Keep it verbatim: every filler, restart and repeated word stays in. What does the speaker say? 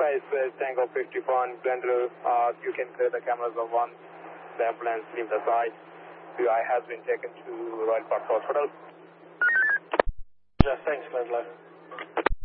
Sky Express, Tango fifty-one, Glendale, uh, you can clear the cameras of one. The ambulance leave the site. The eye has been taken to Royal Park Hospital. Yeah, thanks, Glendale.